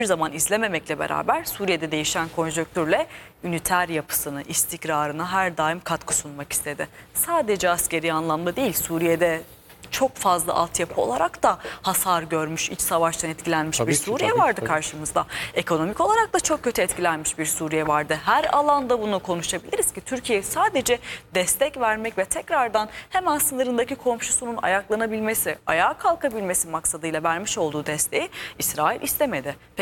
bir zaman izlememekle beraber Suriye'de değişen konjonktürle üniter yapısını, istikrarına her daim katkı sunmak istedi. Sadece askeri anlamda değil, Suriye'de çok fazla altyapı olarak da hasar görmüş, iç savaştan etkilenmiş Tabii bir ki, Suriye tabii, vardı tabii. karşımızda. Ekonomik olarak da çok kötü etkilenmiş bir Suriye vardı. Her alanda bunu konuşabiliriz ki Türkiye sadece destek vermek ve tekrardan hemen sınırındaki komşusunun ayaklanabilmesi, ayağa kalkabilmesi maksadıyla vermiş olduğu desteği İsrail istemedi.